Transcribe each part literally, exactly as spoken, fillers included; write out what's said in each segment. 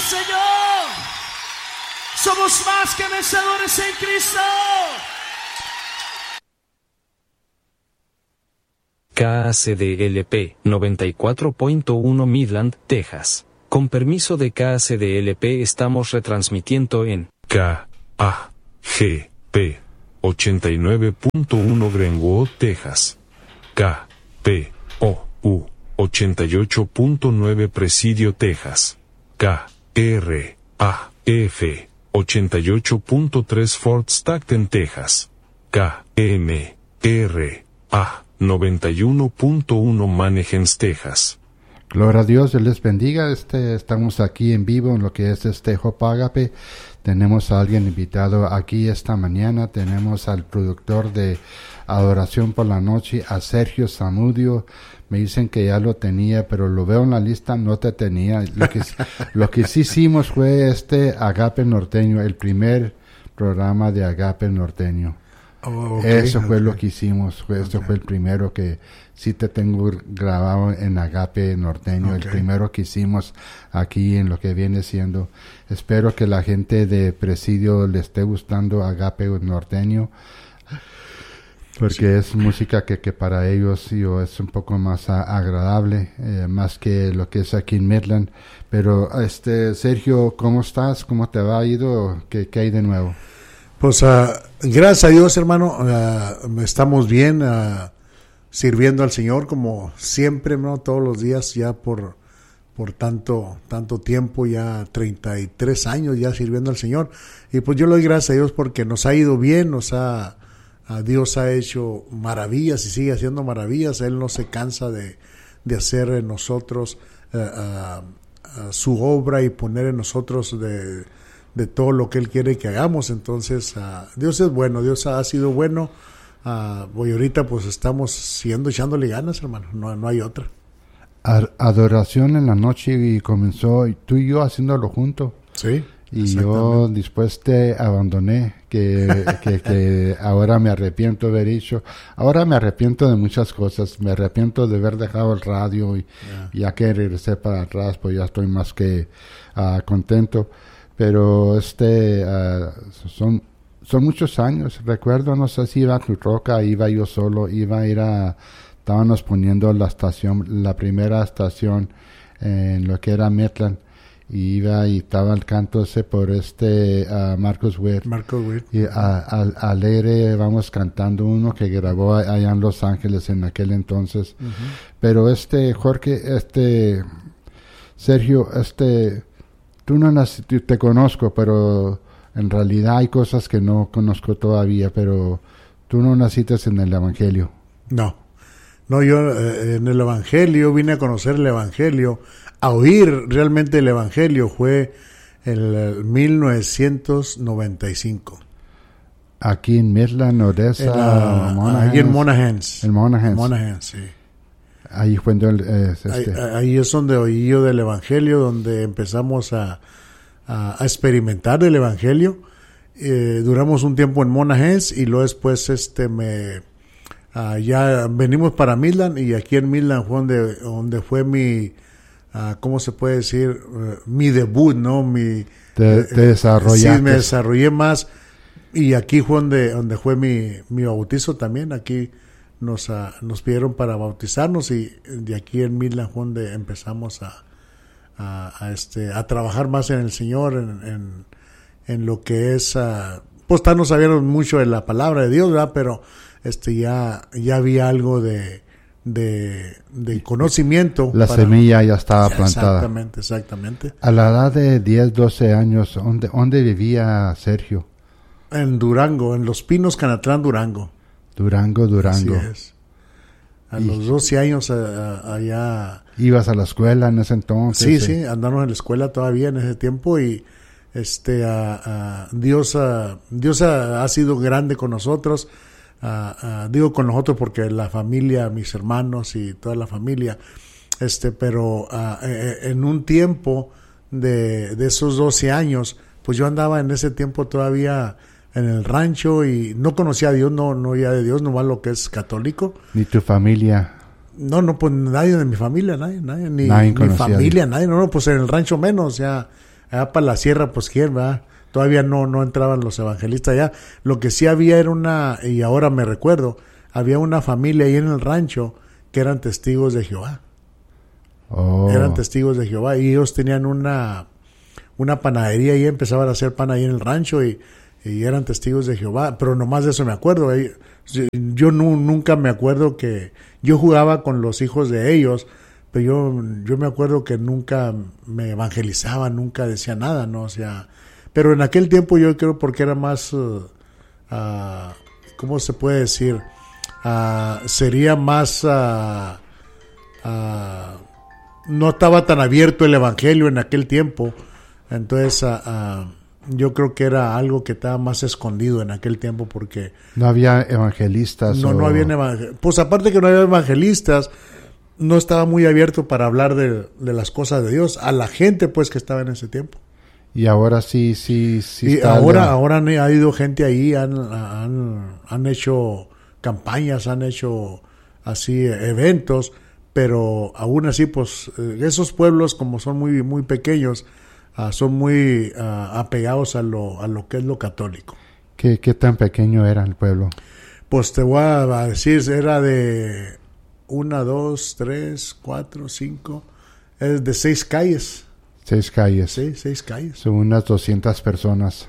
Señor. Somos más que vencedores en Cristo. K A C D L P noventa y cuatro punto uno Midland, Texas. Con permiso de K A C D L P estamos retransmitiendo en K A G P ochenta y nueve punto uno Greenwood, Texas. K P O U ochenta y ocho punto nueve Presidio, Texas. K R A F ochenta y ocho punto tres Fort Stockton, Texas. K M R A noventa y uno punto uno Manahems, Texas. Gloria a Dios, Dios les bendiga. Este, estamos aquí en vivo en lo que es este Hope Agape. Tenemos a alguien invitado aquí esta mañana. Tenemos al productor de Adoración por la Noche, a Sergio Zamudio. Me dicen que ya lo tenía, pero lo veo en la lista, no te tenía. Lo que, lo que sí hicimos fue este Agape Norteño, el primer programa de Agape Norteño. Oh, okay, Eso fue okay. lo que hicimos. Fue, okay. Este fue el primero que sí te tengo grabado en Agape Norteño. Okay. El primero que hicimos aquí en lo que viene siendo. Espero que la gente de Presidio le esté gustando Agape Norteño. Porque sí. es música que, que para ellos sí, o es un poco más a, agradable, eh, más que lo que es aquí en Midland. Pero, este Sergio, ¿cómo estás? ¿Cómo te va ido? ¿Qué, qué hay de nuevo? Pues uh, gracias a Dios, hermano, uh, estamos bien, uh, sirviendo al Señor como siempre, ¿no? Todos los días, ya por, por tanto, tanto tiempo, ya treinta y tres años ya sirviendo al Señor. Y pues yo le doy gracias a Dios porque nos ha ido bien, nos ha... Dios ha hecho maravillas y sigue haciendo maravillas. Él no se cansa de, de hacer en nosotros uh, uh, uh, su obra y poner en nosotros de, de todo lo que Él quiere que hagamos. Entonces, uh, Dios es bueno, Dios ha sido bueno. Uh, y ahorita pues estamos siendo echándole ganas, hermano, no, no hay otra. Adoración en la noche y comenzó tú y yo haciéndolo juntos. Sí. Y yo después te abandoné, que, que, que ahora me arrepiento de haber hecho. Ahora me arrepiento de muchas cosas. Me arrepiento de haber dejado el radio y yeah. ya que regresé para atrás, pues ya estoy más que uh, contento. Pero este uh, son son muchos años. Recuerdo, no sé si iba a tu troca, iba yo solo, iba a ir a... Estábamos poniendo la estación, la primera estación en lo que era Midland. Y iba y estaba el canto ese por este uh, Marcos Witt. Marcos Witt. Y a, a, alegre vamos cantando uno que grabó allá en Los Ángeles en aquel entonces. Uh-huh. Pero este Jorge, este Sergio, este tú no naciste, te conozco, pero en realidad hay cosas que no conozco todavía, pero tú no naciste en el Evangelio. No, no, yo eh, en el Evangelio vine a conocer el Evangelio. A oír realmente el Evangelio fue en el mil novecientos noventa y cinco. Aquí en Midland, Odessa, Monahans. Ahí en Monahans. En Monahans. Monahans, sí. Ahí fue donde, eh, este. ahí, ahí es donde oí yo del Evangelio, donde empezamos a, a, a experimentar el Evangelio. Eh, duramos un tiempo en Monahans y luego después este me uh, ya venimos para Midland, y aquí en Midland fue donde, donde fue mi... Uh, ¿cómo se puede decir? Uh, mi debut, ¿no? Mi, te, te desarrollaste. Sí, me desarrollé más. Y aquí fue donde, donde fue mi, mi bautizo también. Aquí nos, uh, nos pidieron para bautizarnos, y de aquí en Midland fue donde empezamos a, a, a, este, a trabajar más en el Señor, en, en, en lo que es... Uh, pues no sabíamos mucho de la palabra de Dios, ¿verdad? Pero este, ya, ya había algo de... De, de conocimiento. La para... semilla ya estaba ya, plantada. Exactamente, exactamente. A la edad de diez, doce años, ¿dónde, dónde vivía Sergio? En Durango, en Los Pinos, Canatlán, Durango. Durango, Durango. Así es. A y... los doce años a, a, allá. ¿Ibas a la escuela en ese entonces? Sí, sí, sí, andamos en la escuela todavía en ese tiempo, y este a, a, Dios, a, Dios ha, ha sido grande con nosotros. Uh, uh, digo con nosotros porque la familia, mis hermanos y toda la familia, este, pero uh, eh, en un tiempo de, de esos doce años, pues yo andaba en ese tiempo todavía en el rancho y no conocía a Dios, no, no ya de Dios, nomás lo que es católico. ¿Ni tu familia? No, no, pues nadie de mi familia, nadie, nadie, ni nadie mi familia, nadie, no, no, pues en el rancho menos, ya allá para la sierra, pues quién, ¿verdad? Todavía no, no entraban los evangelistas allá. Lo que sí había era una, y ahora me recuerdo, había una familia ahí en el rancho que eran testigos de Jehová. Oh. Eran testigos de Jehová y ellos tenían una, una panadería y empezaban a hacer pan ahí en el rancho y, y eran testigos de Jehová. Pero nomás de eso me acuerdo. Yo no, nunca me acuerdo que... Yo jugaba con los hijos de ellos, pero yo, yo me acuerdo que nunca me evangelizaban, nunca decía nada, ¿no? O sea... Pero en aquel tiempo yo creo porque era más, uh, uh, ¿cómo se puede decir? Uh, sería más, uh, uh, no estaba tan abierto el evangelio en aquel tiempo. Entonces uh, uh, yo creo que era algo que estaba más escondido en aquel tiempo porque... No había evangelistas. No, o... no había evangelistas. Pues aparte que no había evangelistas, no estaba muy abierto para hablar de, de las cosas de Dios a la gente pues que estaba en ese tiempo. Y ahora sí, sí, sí. Y está ahora, la... ahora han, ha ido gente ahí, han, han, han hecho campañas, han hecho así eventos, pero aún así, pues, esos pueblos, como son muy, muy pequeños, uh, son muy uh, apegados a lo, a lo que es lo católico. ¿Qué, qué tan pequeño era el pueblo? Pues te voy a decir, era de una, dos, tres, cuatro, cinco, es de seis calles. Seis calles. Sí, seis calles. Son unas doscientas personas.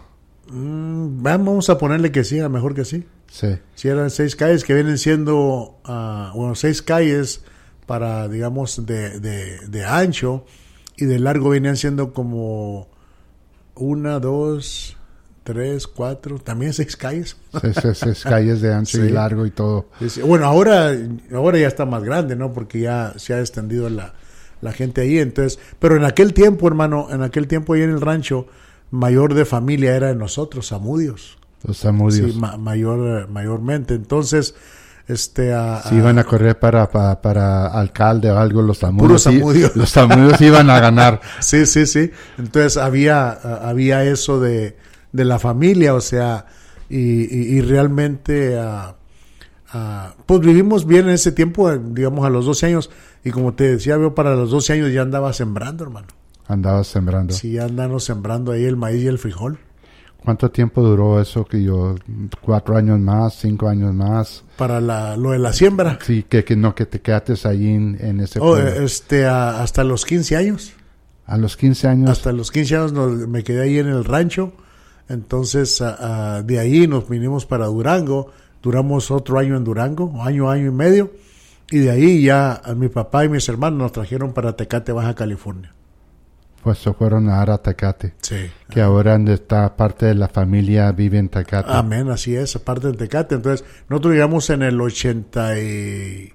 Mm, vamos a ponerle que sí, a lo mejor que sí. Sí. Si eran seis calles que vienen siendo, uh, bueno, seis calles para, digamos, de, de, de ancho y de largo venían siendo como una, dos, tres, cuatro, también seis calles. Seis, seis, seis calles de ancho sí. y largo y todo. Sí, bueno, ahora, ahora ya está más grande, ¿no? Porque ya se ha extendido la... la gente ahí, entonces, pero en aquel tiempo, hermano, en aquel tiempo ahí en el rancho, mayor de familia era de nosotros, Zamudios. Los Zamudios. Sí, ma- mayor, mayormente, entonces, este... A, si iban a correr para, para, para alcalde o algo, los Zamudios. Puros Zamudios. Los Zamudios iban a ganar. Sí, sí, sí, entonces había, había eso de, de la familia, o sea, y, y, y realmente... Uh, Uh, pues vivimos bien en ese tiempo, digamos a los doce años, y como te decía, yo para los doce años ya andaba sembrando, hermano. Andaba sembrando. Sí, ya andamos sembrando ahí el maíz y el frijol. ¿Cuánto tiempo duró eso que yo, cuatro años más, cinco años más? Para la, lo de la siembra. Sí, que, que no, que te quedaste ahí en, en ese oh, pueblo. este, a, hasta los quince años. A los quince años. Hasta los quince años nos, me quedé ahí en el rancho, entonces a, a, de ahí nos vinimos para Durango. Duramos otro año en Durango, año, año y medio, y de ahí ya a mi papá y mis hermanos nos trajeron para Tecate, Baja California. Pues se fueron a dar a Tecate. Sí. Que ahora está parte de la familia vive en Tecate. Amén, así es, aparte de Tecate. Entonces, nosotros llegamos en el ochenta y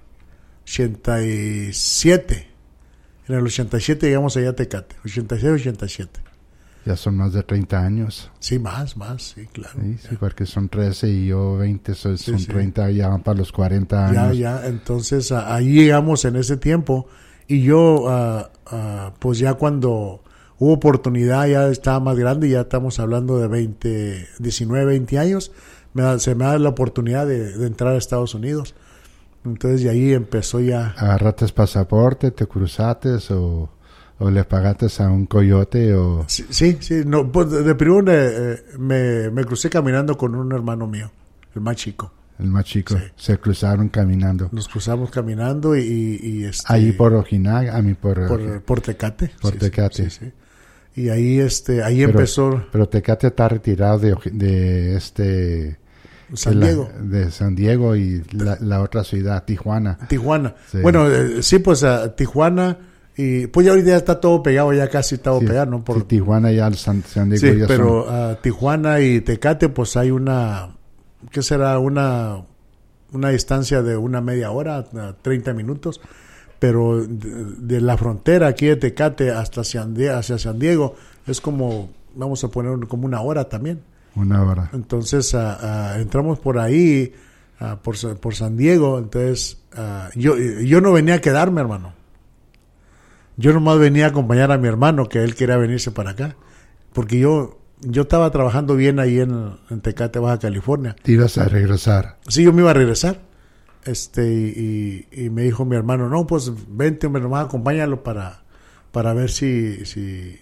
siete. En el ochenta y siete llegamos allá a Tecate, ochenta y seis, ochenta y siete. Ya son más de treinta años. Sí, más, más, sí, claro. Sí, sí, porque son trece y yo veinte, son, sí, son sí. treinta, ya van para los cuarenta años. Ya, ya, entonces a, ahí llegamos en ese tiempo y yo, uh, uh, pues ya cuando hubo oportunidad, ya estaba más grande, ya estamos hablando de veinte, diecinueve, veinte años, me da, se me da la oportunidad de, de entrar a Estados Unidos. Entonces de ahí empezó ya. ¿Agarraste pasaporte, te cruzaste o...? ¿O le pagaste a un coyote? O... Sí, sí, sí no, pues de, de primero eh, me, me crucé caminando con un hermano mío, el más chico. El más chico. Sí. Se cruzaron caminando. Nos cruzamos caminando y... y, y este, ahí por Ojinaga, a mí por... Por, por Tecate. Por sí, Tecate. Sí, sí. Y ahí, este, ahí pero, empezó... Pero Tecate está retirado de, de este... San de Diego. La, de San Diego y la, la otra ciudad, Tijuana. Tijuana. Sí. Bueno, eh, sí, pues a Tijuana... Y pues ya ahorita ya está todo pegado, ya casi todo sí, pegado, ¿no? Por... Sí, Tijuana ya, San, San Diego sí, ya pero son... uh, Tijuana y Tecate, pues hay una, ¿qué será? Una, una distancia de una media hora, treinta minutos, pero de, de la frontera aquí de Tecate hasta San Diego, hacia San Diego es como, vamos a poner como una hora también. Una hora. Entonces uh, uh, entramos por ahí, uh, por, por San Diego, entonces uh, yo, yo no venía a quedarme, hermano. Yo nomás venía a acompañar a mi hermano, que él quería venirse para acá, porque yo yo estaba trabajando bien ahí en, en Tecate, Baja California. ¿Te ibas a regresar? Sí, yo me iba a regresar. Este y, y me dijo mi hermano, no, pues vente, mi hermano, acompáñalo para, para ver si, si,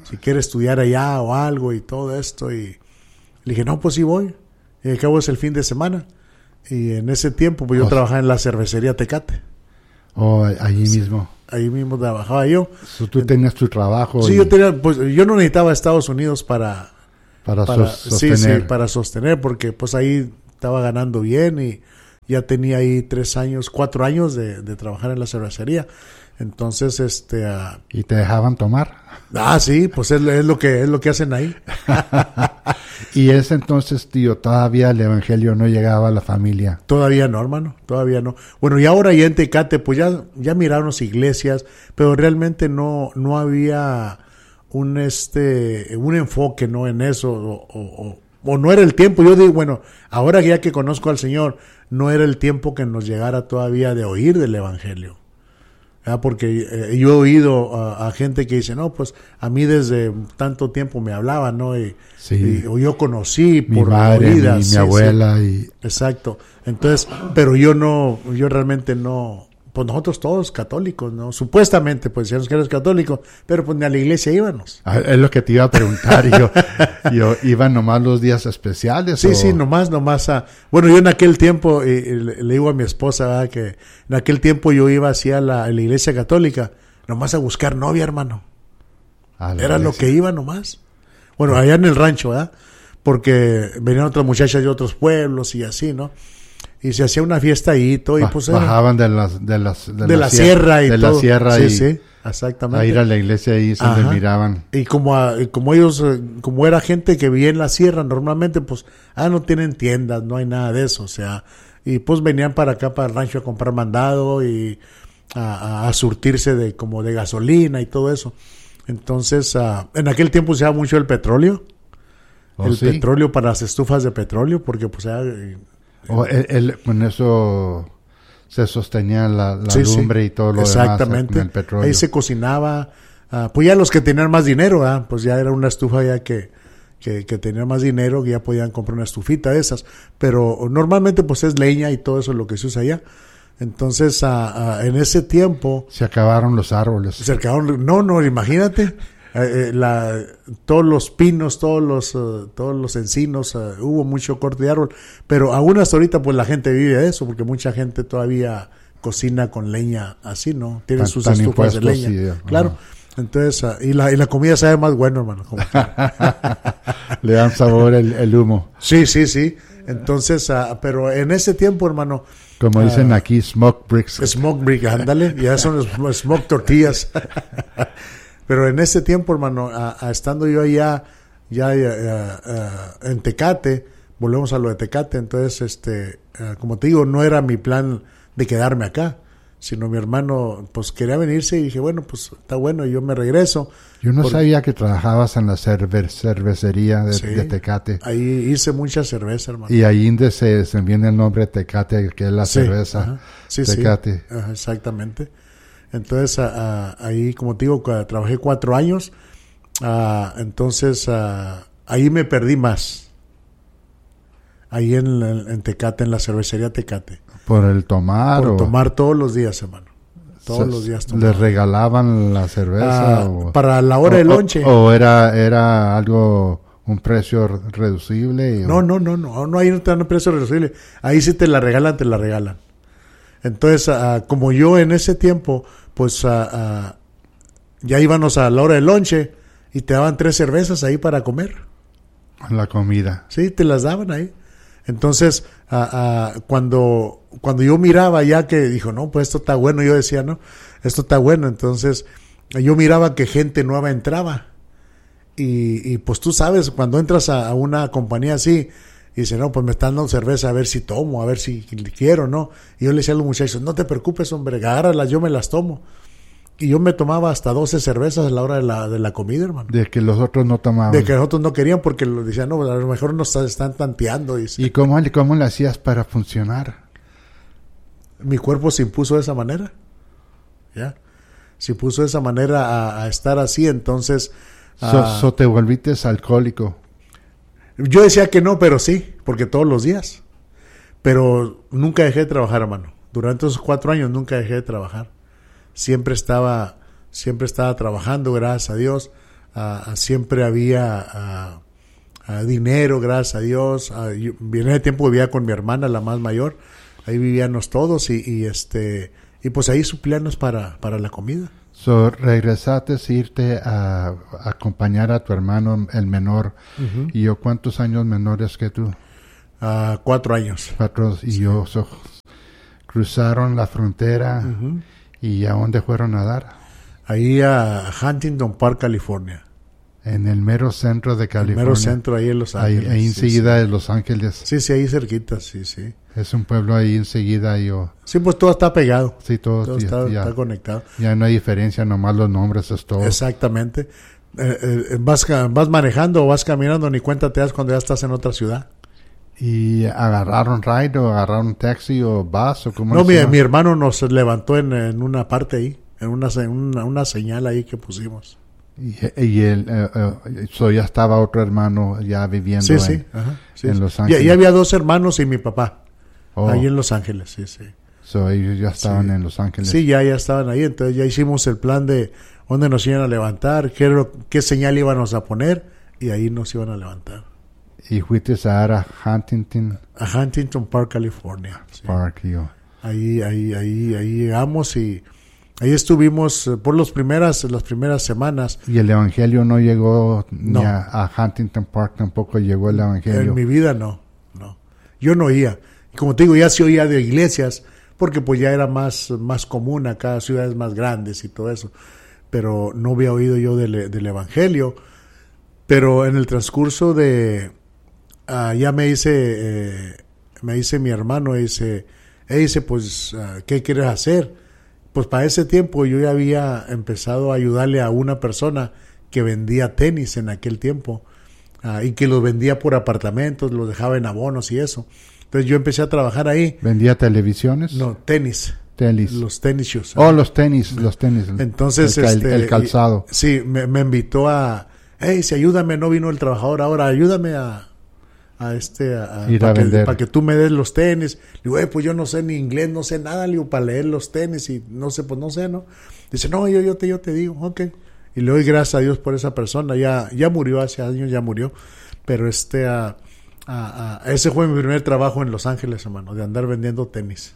si quiere estudiar allá o algo y todo esto. Y le dije, no, pues sí voy. Y al cabo es el fin de semana. Y en ese tiempo pues yo Oh, trabajaba en la cervecería Tecate. O allí mismo. Ahí mismo trabajaba yo. So, tú tenías tu trabajo. Sí, y- yo tenía, pues yo no necesitaba Estados Unidos para, para, para sos- sí, sostener. sí, para sostener, porque pues ahí estaba ganando bien y ya tenía ahí tres años, cuatro años de, de trabajar en la cervecería. Entonces, este, ah, Y te dejaban tomar. ah, sí, pues es, es lo que es lo que hacen ahí. Y ese entonces, tío, todavía el evangelio no llegaba a la familia. Todavía no, hermano, todavía no. Bueno, y ahora ya en Tecate, pues ya, ya miraron las iglesias, pero realmente no, no había un este, un enfoque, ¿no? En eso, o, o, o, o no era el tiempo. Yo digo, bueno, ahora ya que conozco al Señor, no era el tiempo que nos llegara todavía de oír del evangelio. ¿Verdad? Porque eh, yo he oído a, a gente que dice, no, pues a mí desde tanto tiempo me hablaban, ¿no? Y, Sí. y- o yo conocí Mi por madre, oídas. mi, mi sí, sí. abuela y... Exacto. Entonces, pero yo no, yo realmente no, pues nosotros todos católicos, ¿no? Supuestamente, pues decíamos que eres católico, pero pues ni a la iglesia íbamos. Ah, es lo que te iba a preguntar. yo, yo iba nomás los días especiales. Sí, o- sí, nomás, nomás. A, bueno, yo en aquel tiempo, eh, eh, le, le digo a mi esposa, ¿verdad? Que en aquel tiempo yo iba hacia la, a la iglesia católica, nomás a buscar novia, hermano. a la Era lo iglesia. que iba nomás. Bueno, allá en el rancho, ¿verdad? Porque venían otras muchachas de otros pueblos y así, ¿no? Y se hacía una fiesta ahí y todo, y Ba- pues era bajaban de las de las de la sierra y de todo. la sierra sí, y sí, exactamente. a ir a la iglesia ahí se Ajá. les miraban. Y como a- y como ellos, eh, como era gente que vivía en la sierra, normalmente pues, ah, no tienen tiendas, no hay nada de eso, o sea, y pues venían para acá, para el rancho a comprar mandado y a, a- a surtirse de como de gasolina y todo eso. Entonces, ah, en aquel tiempo se usaba mucho el petróleo, ¿Oh, el sí? petróleo para las estufas de petróleo, porque pues era, eh, O él- él- con eso se sostenía la, la sí, sí, lumbre y todo lo exactamente. demás con el petróleo. Ahí se cocinaba, ah, pues ya los que tenían más dinero, ah, pues ya era una estufa ya que, que, que tenían más dinero, que ya podían comprar una estufita de esas, pero normalmente pues es leña y todo eso es lo que se usa allá. Entonces, ah, ah, en ese tiempo, Se acabaron los árboles. se acercaron, no, no, imagínate, eh, eh, la, todos los pinos, todos los, eh, todos los encinos, eh, hubo mucho corte de árbol, pero aún hasta ahorita pues la gente vive de eso, porque mucha gente todavía cocina con leña así, ¿no? Tienen Tan- sus tan estufas de impuestos, leña, sí, claro. ajá. Entonces, ah, y la, y la comida sabe más bueno, hermano. como quiera. Le dan sabor el, el humo. Sí, sí, sí. Entonces, ah, pero en ese tiempo, hermano, Como Ah. dicen aquí, smoke bricks. smoke brick, ándale, ya son sm- smoke tortillas. Pero en ese tiempo, hermano, a, a estando yo allá, ya, ya, ya, ah, en Tecate, volvemos a lo de Tecate, entonces, este, ah, como te digo, no era mi plan de quedarme acá, sino mi hermano, pues quería venirse y dije, bueno, pues está bueno, y yo me regreso. Yo no Por- sabía que trabajabas en la cerve- cervecería de, Sí. de Tecate. Ahí hice mucha cerveza, hermano. Y ahí donde se, se viene el nombre Tecate, que es la Sí, cerveza. ajá. Sí, sí. Tecate. Ajá, exactamente. Entonces, a- a- ahí, como te digo, cua- trabajé cuatro años. ah, entonces, ah, ahí me perdí más. Ahí en, la- en Tecate, en la cervecería Tecate. Por el tomar. Por o tomar todos los días, hermano. Todos se- los días ¿Les tomaba. regalaban la cerveza? Ah, o, para la hora o- de o- lonche. O, era, era algo, un precio re- reducible? o- No, no, no, no, no, ahí no te dan un precio reducible. Ahí si te la regalan, te la regalan. Entonces, ah, como yo en ese tiempo, pues ah, ah, ya íbamos a la hora del lonche y te daban tres cervezas ahí para comer. La comida. Sí, te las daban ahí. Entonces, ah, ah, cuando, cuando yo miraba ya que dijo, no, pues esto está bueno, yo decía, no, esto está bueno. Entonces, yo miraba que gente nueva entraba. Y, y pues tú sabes, cuando entras a, a una compañía así, y dice, no, pues me están dando cerveza, a ver si tomo, a ver si quiero, ¿no? Y yo le decía a los muchachos, no te preocupes, hombre, agárralas, yo me las tomo. Y yo me tomaba hasta doce cervezas a la hora de la, de la comida, hermano. De que los otros no tomaban. De que nosotros no querían porque lo decían, no, a lo mejor nos están tanteando. Y, ¿Y cómo, le- cómo le hacías para funcionar? mi cuerpo se impuso de esa manera. ¿Ya? Se impuso de esa manera a, a estar así, entonces... So, ah, so te volviste alcohólico. yo decía que no, pero sí, porque todos los días. Pero nunca dejé de trabajar, hermano. Durante esos cuatro años nunca dejé de trabajar. Siempre estaba, siempre estaba trabajando, gracias a Dios. uh, siempre había uh, uh, dinero, gracias a Dios. Uh, yo, en ese tiempo vivía con mi hermana, la más mayor, ahí vivíamos todos y, y este y pues ahí suplíamos para, para la comida. So, regresaste a irte a, a acompañar a tu hermano, el menor. Uh-huh. ¿Y yo cuántos años menores que tú? Uh, cuatro años. Cuatro, y sí. yo so, cruzaron la frontera. Uh-huh. ¿Y a dónde fueron a dar? Ahí a Huntington Park, California. En el mero centro de California. El mero centro, ahí en Los Ángeles. Ahí, ahí enseguida sí, de Los Ángeles. Sí, sí, ahí cerquita, sí, sí. Es un pueblo ahí enseguida. Yo... Sí, pues todo está pegado. Sí, todo, todo sí, está, ya, está conectado. Ya no hay diferencia, nomás los nombres es todo. Exactamente. Eh, eh, vas, vas manejando o vas caminando, ni cuenta te das cuando ya estás en otra ciudad. ¿Y agarraron ride o agarraron taxi o bus o cómo? No, mi, mi hermano nos levantó en, en una parte ahí, en una, una, una señal ahí que pusimos. Y, y él, uh, uh, so ya estaba otro hermano ya viviendo sí, en, sí, ajá, sí, en sí. Los Ángeles. Ya, ya había dos hermanos y mi papá, oh. ahí en Los Ángeles, sí, sí. So ellos ya estaban sí. en Los Ángeles. Sí, ya, ya estaban ahí, entonces ya hicimos el plan de dónde nos iban a levantar, qué, qué señal íbamos a poner, y ahí nos iban a levantar. ¿Y fuiste a dar a Huntington? A Huntington Park, California. Sí. Park, yo. Ahí, ahí, ahí, ahí llegamos y ahí estuvimos por los primeras, las primeras semanas. ¿Y el evangelio no llegó no. ni a, a Huntington Park? Tampoco llegó el evangelio. En mi vida no, no. Yo no oía. Y como te digo, ya sí oía de iglesias, porque pues ya era más, más común acá, ciudades más grandes y todo eso. Pero no había oído yo del, del evangelio. Pero en el transcurso de... Uh, ya me dice, eh, me dice mi hermano, dice, hey, dice, pues, uh, ¿qué quieres hacer? Pues para ese tiempo yo ya había empezado a ayudarle a una persona que vendía tenis en aquel tiempo, uh, y que los vendía por apartamentos, los dejaba en abonos y eso. Entonces yo empecé a trabajar ahí. ¿Vendía televisiones? No, tenis. Tenis. Los tenis shoes. Oh, los tenis, los tenis. Entonces, el, este, el calzado. Y, sí, me, me invitó a, hey, si ayúdame, no vino el trabajador ahora, ayúdame a... a este a, ir para a que, vender, para que tú me des los tenis. Le digo, eh, pues yo no sé ni inglés, no sé nada, le digo, para leer los tenis y no sé, pues no sé, ¿no? Dice, no, yo, yo te, yo te digo, ok. Y le doy gracias a Dios por esa persona, ya, ya murió hace años, ya murió, pero este, a, a, a, ese fue mi primer trabajo en Los Ángeles, hermano, de andar vendiendo tenis.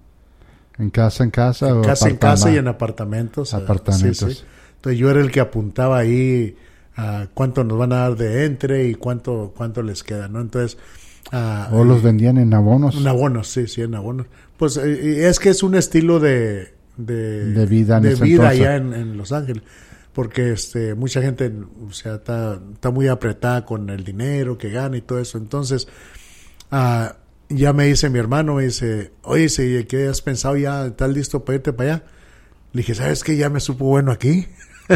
¿En casa, en casa? En o casa, en casa y en apartamentos. Apartamentos. Sí, sí. Entonces yo era el que apuntaba ahí Uh, cuánto nos van a dar de entre y cuánto cuánto les queda, ¿no? Entonces... Uh, ¿O los vendían en abonos? En abonos, sí, sí, en abonos. Pues eh, es que es un estilo de... De, de vida, de vida allá en, en Los Ángeles. Porque este mucha gente, o sea, está, está muy apretada con el dinero que gana y todo eso. Entonces, uh, ya me dice mi hermano, me dice, oye, si, ¿qué has pensado ya? ¿Estás listo para irte para allá? Le dije, ¿sabes qué? Ya me supo bueno aquí.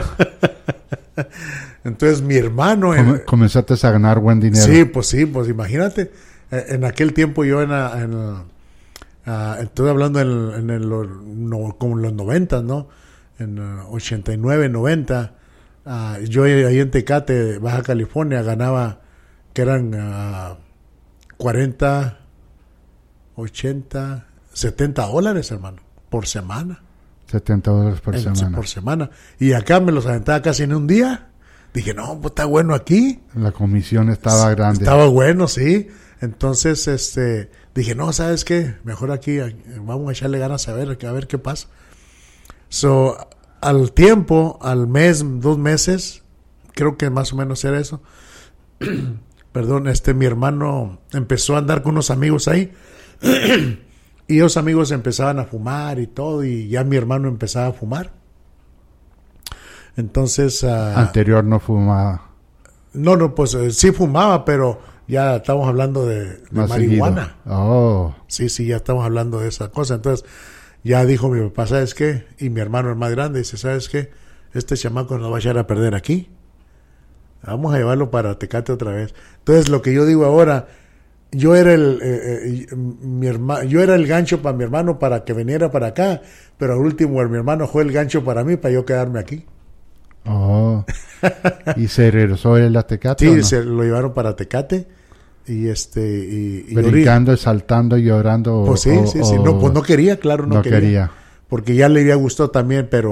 Entonces mi hermano en, comenzaste a ganar buen dinero. Sí, pues sí, pues imagínate, en aquel tiempo yo en, en uh, estoy hablando en, en el no, como en los noventas, ¿no? En uh, ochenta y nueve, noventa, uh, yo ahí en Tecate, Baja California, ganaba que eran uh, cuarenta, ochenta, setenta dólares, hermano, por semana. setenta dólares por en, semana. Por semana. Y acá me los aventaba casi en un día. Dije, no, pues está bueno aquí. La comisión estaba grande. Estaba bueno, sí. Entonces, este, dije, no, ¿sabes qué? Mejor aquí, vamos a echarle ganas a ver, a ver qué pasa. So, al tiempo, al mes, dos meses, creo que más o menos era eso. Perdón, este, mi hermano empezó a andar con unos amigos ahí. Y esos amigos empezaban a fumar y todo, y ya mi hermano empezaba a fumar. Entonces... Uh, Anterior no fumaba. No, no, pues eh, sí fumaba, pero ya estamos hablando de, de marihuana. Seguido. Oh. Sí, sí, ya estamos hablando de esa cosa. Entonces, ya dijo mi papá, ¿sabes qué? Y mi hermano, el más grande, dice, ¿sabes qué? Este chamaco nos va a echar a perder aquí. Vamos a llevarlo para Tecate otra vez. Entonces, lo que yo digo ahora... Yo era el eh, eh, mi hermano, yo era el gancho para mi hermano para que viniera para acá, pero al último mi hermano fue el gancho para mí para yo quedarme aquí. Oh. ¿Y se regresó él a Tecate? Sí, ¿o no? Se lo llevaron para Tecate y este y, y brincando, orí. Saltando y llorando. Pues sí, o, sí, o, sí. No, pues no quería, claro, no, no quería, quería. Porque ya le había gustado también, pero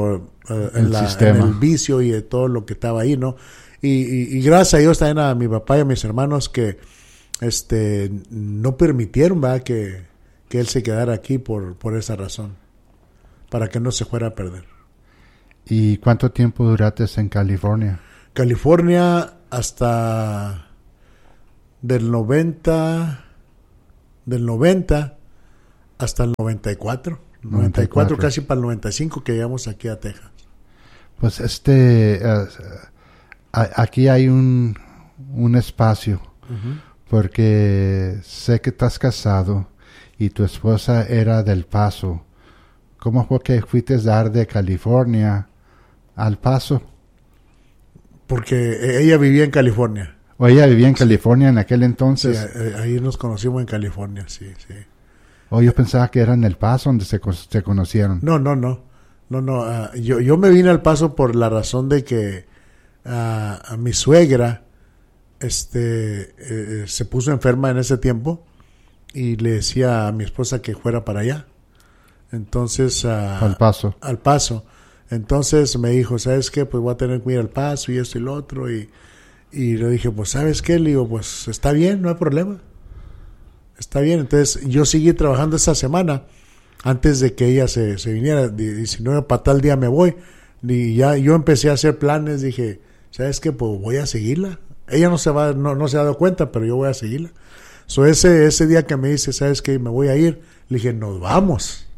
uh, el en, la, sistema. en el vicio y de todo lo que estaba ahí, ¿no? Y, y, y gracias a Dios también a mi papá y a mis hermanos que este no permitieron, ¿verdad? que que él se quedara aquí por, por esa razón, para que no se fuera a perder. ¿Y cuánto tiempo duraste en California? California hasta del noventa, del noventa hasta el noventa y cuatro, noventa y cuatro, casi para el noventa y cinco que llegamos aquí a Texas. Pues este, uh, aquí hay un, un espacio, uh-huh. porque sé que estás casado y tu esposa era del Paso. ¿Cómo fue que fuiste a dar de California al Paso? Porque ella vivía en California. ¿O ella vivía en California en aquel entonces? Sí, ahí nos conocimos en California, sí, sí. ¿O yo pensaba que era en El Paso donde se, se conocieron? No, no, no. no, no uh, yo, yo me vine al Paso por la razón de que uh, a mi suegra este, eh, se puso enferma en ese tiempo. Y le decía a mi esposa que fuera para allá. Entonces... Uh, al Paso. Al Paso. Entonces me dijo, ¿sabes qué? Pues voy a tener que ir al Paso y esto y lo otro. Y, y le dije, pues, ¿sabes qué? Le digo, pues, está bien, no hay problema. Está bien. Entonces yo seguí trabajando esa semana antes de que ella se, se viniera. Y, y si no, para tal día me voy. Y ya yo empecé a hacer planes. Dije, ¿sabes qué? Pues voy a seguirla. Ella no se va, no, no se ha dado cuenta, pero yo voy a seguirla. So ese, ese día que me dice, ¿sabes qué? Me voy a ir. Le dije, nos vamos.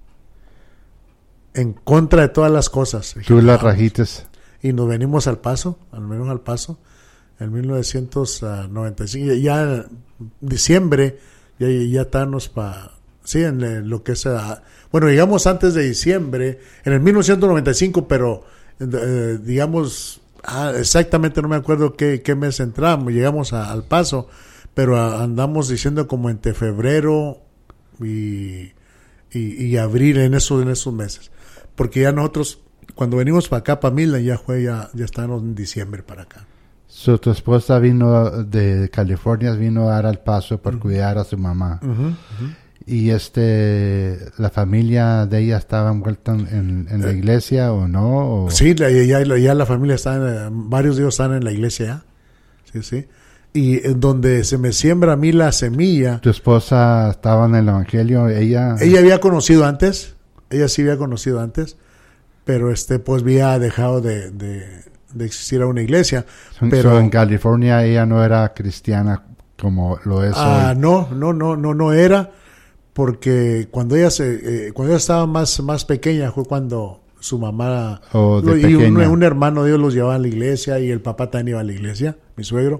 En contra de todas las cosas. Dije, tú las rajites. Y nos venimos al Paso, al menos al Paso, en mil novecientos noventa y cinco. Ya en diciembre, ya, ya estábamos para... Sí, en lo que es... Bueno, llegamos antes de diciembre, en el mil novecientos noventa y cinco, pero eh, digamos, ah, exactamente no me acuerdo qué, qué mes entramos, llegamos a, al Paso. Pero andamos diciendo como entre febrero y, y, y abril, en esos, en esos meses. Porque ya nosotros, cuando venimos para acá, para Midland, ya fue, ya, ya estábamos en diciembre para acá. So, tu esposa vino de California, vino a dar al Paso por uh-huh. cuidar a su mamá. Uh-huh, uh-huh. Y este, ¿la familia de ella estaba envuelta en, en, en la eh, iglesia o no? O... Sí, ya, ya, ya la familia está, en, varios de ellos están en la iglesia ya. Sí, sí. Y en donde se me siembra a mí la semilla. ¿Tu esposa estaba en el evangelio? Ella ella había conocido antes, ella sí había conocido antes, pero este pues había dejado de, de, de existir a una iglesia. So, pero so en California ella no era cristiana como lo es ah, hoy. No, no, no, no, no era, porque cuando ella se, eh, cuando ella estaba más, más pequeña fue cuando su mamá oh, de y un, pequeña. un hermano de ellos los llevaba a la iglesia y el papá también iba a la iglesia, mi suegro.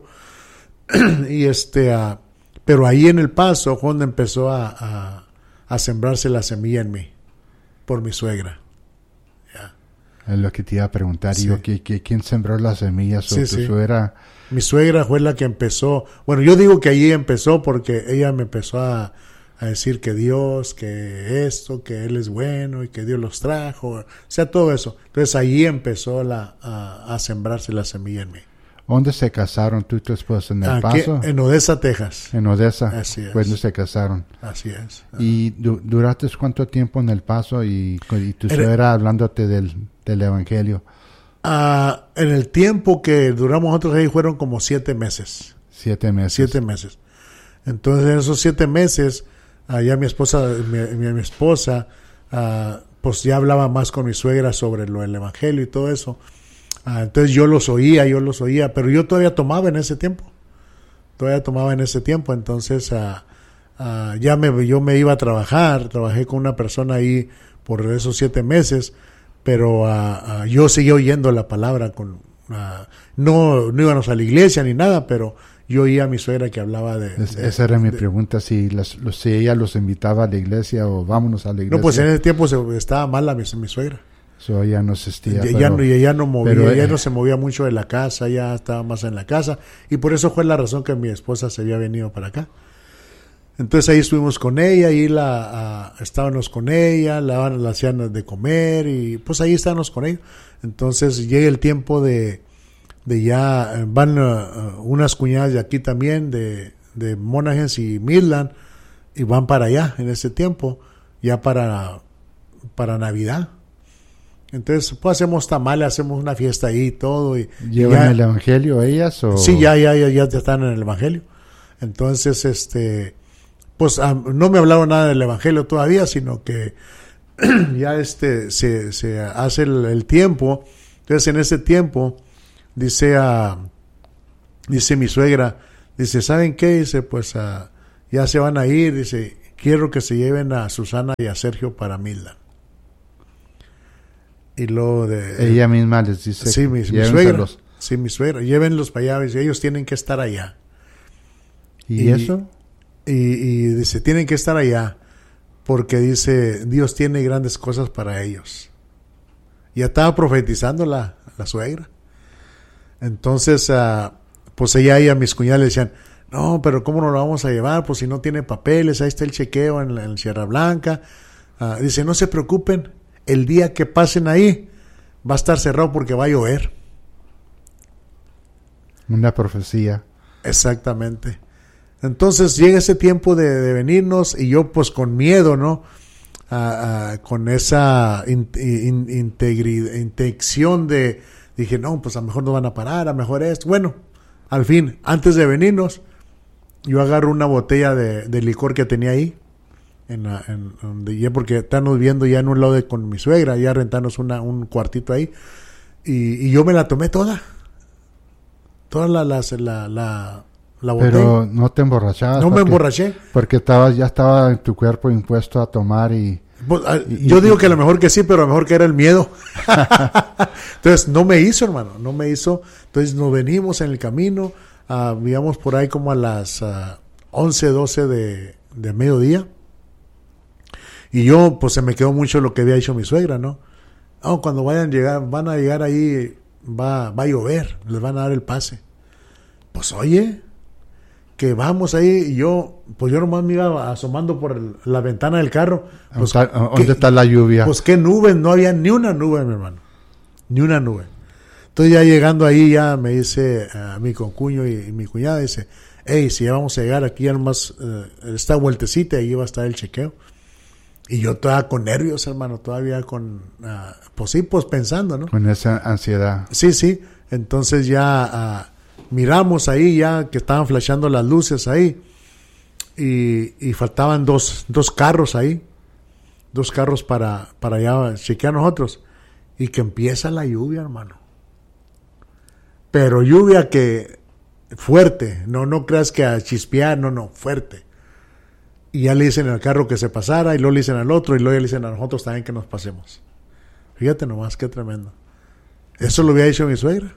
y este uh, pero ahí en El Paso fue donde empezó a, a, a sembrarse la semilla en mí por mi suegra. Yeah. Es lo que te iba a preguntar. Sí. Yo, ¿qué, qué, ¿quién sembró las semillas? Sí, tu sí. suegra? Mi suegra fue la que empezó. Bueno, yo digo que allí empezó porque ella me empezó a, a decir que Dios, que esto, que Él es bueno y que Dios los trajo, o sea, todo eso. Entonces allí empezó la, a, a sembrarse la semilla en mí. ¿Dónde se casaron tú y tu esposa? ¿En El Aquí, Paso? En Odessa, Texas. En Odessa. Así es. ¿Cuándo se casaron? Así es. ¿Y du duraste cuánto tiempo en El Paso y, y tu suegra hablándote del, del evangelio? Uh, en el tiempo que duramos nosotros ahí fueron como siete meses. Siete meses. Siete meses. Entonces en esos siete meses, uh, ya mi esposa, mi, mi, mi esposa, uh, pues ya hablaba más con mi suegra sobre lo del evangelio y todo eso. Uh, entonces yo los oía, yo los oía, pero yo todavía tomaba en ese tiempo. Todavía tomaba en ese tiempo, entonces uh, uh, ya me, yo me iba a trabajar, trabajé con una persona ahí por esos siete meses, pero uh, uh, yo seguía oyendo la palabra, con uh, no, no íbamos a la iglesia ni nada, pero yo oía a mi suegra que hablaba de... Es, de esa era de, mi pregunta, si, las, los, si ella los invitaba a la iglesia o vámonos a la iglesia. No, pues en ese tiempo se, estaba mala mi, mi suegra. So, ella no asistía. Ya, pero, ya, no, ya no movía, pero, ya eh, no se movía mucho de la casa, ya estaba más en la casa, y por eso fue la razón que mi esposa se había venido para acá. Entonces ahí estuvimos con ella, ahí la uh, estábamos con ella, la, la hacían de comer, y pues ahí estábamos con ella. Entonces llega el tiempo de, de ya, van uh, unas cuñadas de aquí también, de, de Monaghan y Midland, y van para allá en ese tiempo, ya para, para Navidad. Entonces, pues hacemos tamales, hacemos una fiesta ahí y todo. Y, ¿Llevan y ya, el evangelio ellas? O? Sí, ya, ya, ya, ya están en el evangelio. Entonces, este, pues ah, no me hablaron nada del evangelio todavía, sino que ya este se, se hace el, el tiempo. Entonces, en ese tiempo, dice a, dice mi suegra, dice, ¿saben qué? Dice, pues ah, ya se van a ir, dice, quiero que se lleven a Susana y a Sergio para Midland. Y luego de... Ella misma les dice... Sí, mi, mi suegra. Sí, mi suegra. Llévenlos para allá. Dice, ellos tienen que estar allá. ¿Y, ¿Y eso? Y, y dice, tienen que estar allá. Porque dice, Dios tiene grandes cosas para ellos. Ya estaba profetizando la, la suegra. Entonces, uh, pues ella y a mis cuñadas le decían, no, pero ¿cómo nos lo vamos a llevar? Pues si no tiene papeles, ahí está el chequeo en, la, en Sierra Blanca. Uh, dice, no se preocupen. El día que pasen ahí va a estar cerrado porque va a llover. Una profecía. Exactamente. Entonces llega ese tiempo de, de venirnos y yo pues con miedo, ¿no? Uh, uh, con esa in, in, integridad, intención de, dije, no, pues a lo mejor no van a parar, a lo mejor esto. Bueno, al fin, antes de venirnos, yo agarro una botella de, de licor que tenía ahí. En, la, en donde ya, porque estamos viviendo ya en un lado de, con mi suegra, ya rentamos una, un cuartito ahí, y, y yo me la tomé toda, toda la, la, la, la, la botella. Pero no te emborrachabas. No me emborraché. Porque estabas, ya estaba en tu cuerpo impuesto a tomar y... Pues, y yo y, digo que a lo mejor que sí, pero a lo mejor que era el miedo. Entonces no me hizo, hermano, no me hizo. Entonces nos venimos en el camino, uh, íbamos por ahí como a las uh, once, doce de, de mediodía. Y yo, pues se me quedó mucho lo que había dicho mi suegra, ¿no? Oh, cuando vayan a llegar, van a llegar ahí, va, va a llover, les van a dar el pase. Pues oye, que vamos ahí, y yo, pues yo nomás me iba asomando por el, la ventana del carro. Pues, ¿Dónde ¿qué, está la lluvia? Pues qué nubes, no había ni una nube, mi hermano, ni una nube. Entonces ya llegando ahí, ya me dice a mi concuño y, y mi cuñada, dice, hey, si ya vamos a llegar aquí, ya nomás uh, esta vueltecita, ahí va a estar el chequeo. Y yo todavía con nervios, hermano, todavía con, uh, pues sí, pues pensando, ¿no? Con esa ansiedad. Sí, sí. Entonces ya uh, miramos ahí, ya que estaban flashando las luces ahí. Y, y faltaban dos, dos carros ahí. Dos carros para, para ya chequear nosotros. Y que empieza la lluvia, hermano. Pero lluvia que fuerte. No, no creas que a chispear, no, no, fuerte. Y ya le dicen al carro que se pasara, y luego le dicen al otro, y luego le dicen a nosotros también que nos pasemos. Fíjate nomás, qué tremendo. Eso lo había dicho mi suegra.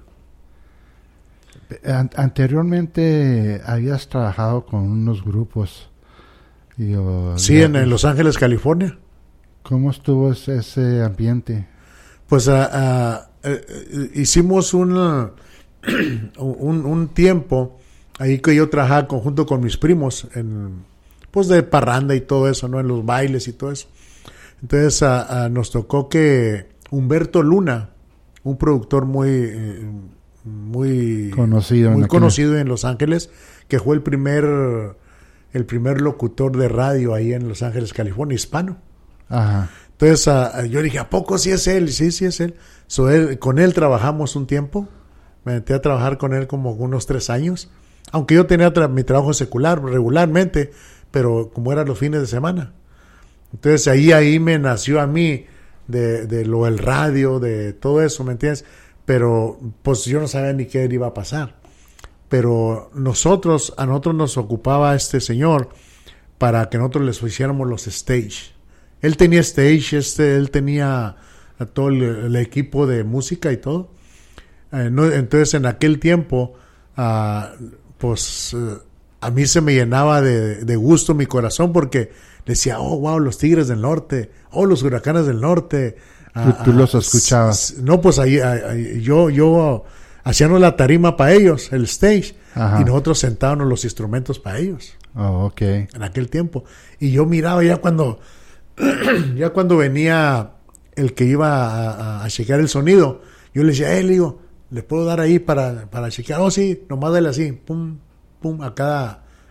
An- anteriormente habías trabajado con unos grupos. Y, oh, Sí, ya, en, en Los Ángeles, California. ¿Cómo estuvo ese, ese ambiente? Pues uh, uh, uh, hicimos un, uh, un, un tiempo ahí que yo trabajaba conjunto con mis primos en... pues de parranda y todo eso, ¿no? En los bailes y todo eso. Entonces a, a nos tocó que Humberto Luna, un productor muy eh, muy conocido, muy en, conocido en Los Ángeles, que fue el primer el primer locutor de radio ahí en Los Ángeles, California, hispano. Ajá. Entonces a, yo dije, ¿a poco sí es él? Sí, sí es él. So, él. Con él trabajamos un tiempo. Me metí a trabajar con él como unos tres años. Aunque yo tenía tra- mi trabajo secular regularmente, pero como eran los fines de semana. Entonces ahí ahí me nació a mí de, de lo del radio, de todo eso, ¿me entiendes? Pero pues yo no sabía ni qué iba a pasar. Pero nosotros, a nosotros nos ocupaba este señor para que nosotros les hiciéramos los stage. Él tenía stage, este, él tenía a todo el, el equipo de música y todo. Eh, no, entonces en aquel tiempo, uh, pues... Uh, a mí se me llenaba de, de gusto mi corazón porque decía, oh, wow, los Tigres del Norte, oh, los Huracanes del Norte. ¿Tú, tú los escuchabas? No, pues ahí, ahí yo, yo hacíamos la tarima para ellos, el stage, Ajá. y nosotros sentábamos los instrumentos para ellos. Oh, ok. En aquel tiempo. Y yo miraba ya cuando, ya cuando venía el que iba a, a, a chequear el sonido, yo le decía, eh, le digo, ¿le puedo dar ahí para, para chequear? Oh, sí, nomás dale así, pum, pum, a cada,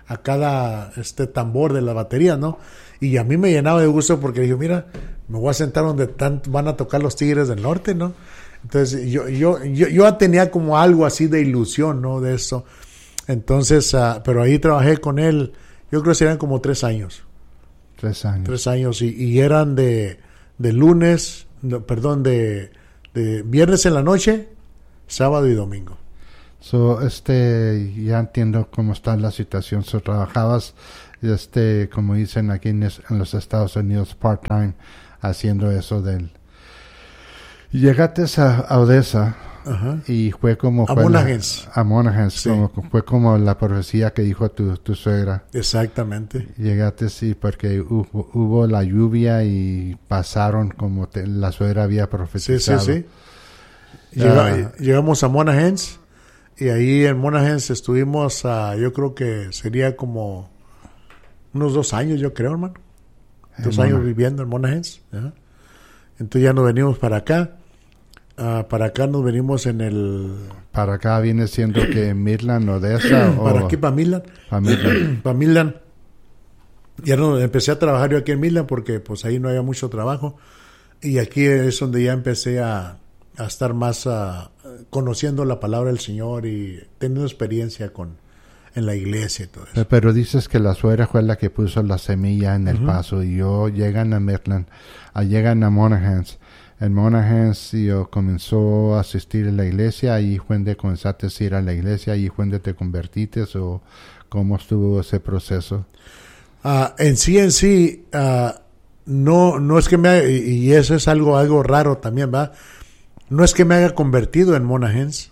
a cada este tambor de la batería, ¿no? Y a mí me llenaba de gusto porque dije, mira, me voy a sentar donde tanto van a tocar los Tigres del Norte, ¿no? Entonces yo yo yo, yo tenía como algo así de ilusión, ¿no? De eso. Entonces, uh, pero ahí trabajé con él, yo creo que serían como tres años. Tres años. Tres años, y, y eran de, de lunes, no, perdón, de, de viernes en la noche, sábado y domingo. So, este, ya entiendo cómo está la situación. So, trabajabas, este, como dicen aquí en, es, en los Estados Unidos, part-time, haciendo eso del... Llegaste a, a Odessa. Ajá. Y fue como... A fue Monahans. La, a Monahans, Sí. como, fue como la profecía que dijo tu, tu suegra. Exactamente. Llegaste, sí, porque hubo, hubo la lluvia y pasaron como te, la suegra había Sí, profetizado. sí, sí. Llega, Ah. Llegamos a Monahans, y ahí en Monahans estuvimos, uh, yo creo que sería como unos dos años, yo creo, hermano. Dos En años Mona- viviendo en Monahans. Ajá. Entonces ya nos venimos para acá. Uh, para acá nos venimos en el... Para acá viene siendo que Midland, Odessa o... Para aquí, para Midland. para Midland. Para Midland. Ya no, empecé a trabajar yo aquí en Midland porque pues ahí no había mucho trabajo. Y aquí es donde ya empecé a, a estar más uh, conociendo la palabra del Señor y teniendo experiencia con en la iglesia y todo eso. Pero dices que la suegra fue la que puso la semilla en el Ujú. paso y yo llegan a Midland, a llegan a Monahans. En Monahans yo comenzó a asistir a la iglesia, ahí fue donde comenzaste a ir a la iglesia, ahí fue donde te convertiste o cómo estuvo ese proceso. Uh, en sí, en sí, uh, no, no es que me haya, y, y eso es algo, algo raro también, ¿va? No es que me haya convertido en Monahans,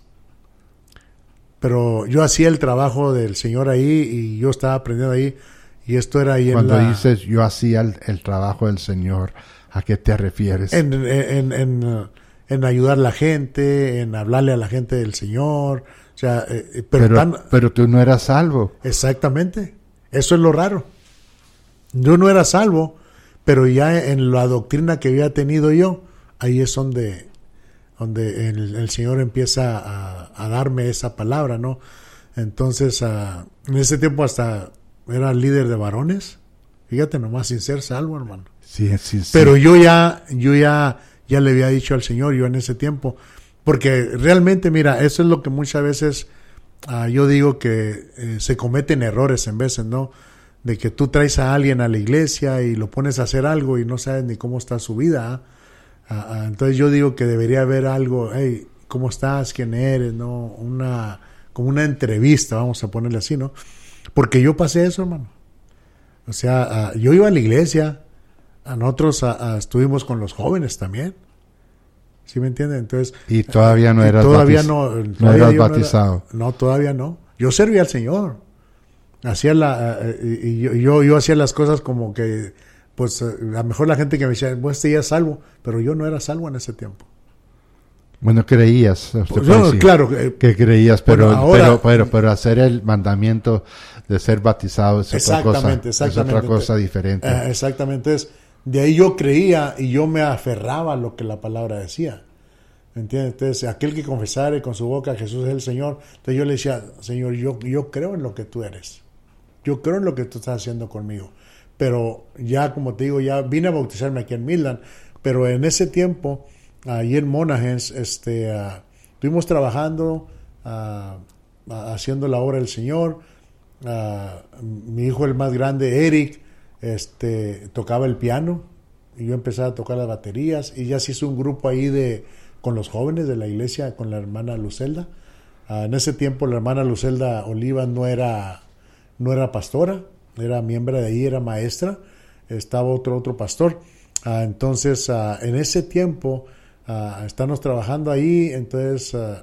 pero yo hacía el trabajo del Señor ahí y yo estaba aprendiendo ahí, y esto era ahí Cuando en la... dices yo hacía el, el trabajo del Señor, ¿a qué te refieres? En, en, en, uh, en ayudar a la gente, en hablarle a la gente del Señor, o sea, eh, pero, pero, tan... pero tú no eras salvo. Exactamente, eso es lo raro. Yo no era salvo, pero ya en la doctrina que había tenido yo, ahí es donde, donde el, el Señor empieza a, a darme esa palabra, ¿no? Entonces, uh, en ese tiempo hasta era líder de varones, fíjate nomás, sin ser salvo, hermano. Sí, sí, sí. Pero yo ya, yo ya, ya le había dicho al Señor, yo en ese tiempo, porque realmente, mira, eso es lo que muchas veces uh, yo digo que eh, se cometen errores en veces, ¿no? De que tú traes a alguien a la iglesia y lo pones a hacer algo y no sabes ni cómo está su vida. ¿eh? Uh, uh, entonces yo digo que debería haber algo, hey, ¿cómo estás? ¿Quién eres? ¿No? Una, como una entrevista, vamos a ponerle así, ¿no? Porque yo pasé eso, hermano. O sea, uh, yo iba a la iglesia, a nosotros uh, uh, estuvimos con los jóvenes también. ¿Sí me entienden? Entonces, y todavía no y eras, todavía batiz- no, no todavía eras yo no bautizado. era- no, todavía no. Yo servía al Señor. Hacía la, uh, y, y yo, yo, yo hacía las cosas como que, pues, uh, a lo mejor la gente que me decía, pues, este ya es salvo, pero yo no era salvo en ese tiempo. Bueno, creías. se Pues, puede no, decir. claro, eh, Que creías, pero, Bueno, ahora- pero, pero, pero hacer el mandamiento de ser bautizado es otra cosa, exactamente, es exactamente. otra cosa diferente. Eh, exactamente, es, de ahí yo creía y yo me aferraba a lo que la palabra decía. ¿Me entiendes? Entonces, aquel que confesare con su boca Jesús es el Señor, entonces yo le decía, Señor, yo, yo creo en lo que tú eres. Yo creo en lo que tú estás haciendo conmigo. Pero ya, como te digo, ya vine a bautizarme aquí en Midland, pero en ese tiempo, ahí en Monahans, este, uh, estuvimos trabajando, uh, haciendo la obra del Señor. Uh, mi hijo, el más grande, Eric, este, tocaba el piano y yo empecé a tocar las baterías y ya se hizo un grupo ahí de con los jóvenes de la iglesia, con la hermana Lucelda. Uh, en ese tiempo la hermana Lucelda Oliva no era, no era pastora, era miembro de ahí, era maestra, estaba otro, otro pastor. Uh, entonces, uh, en ese tiempo, uh, estamos trabajando ahí, entonces, uh,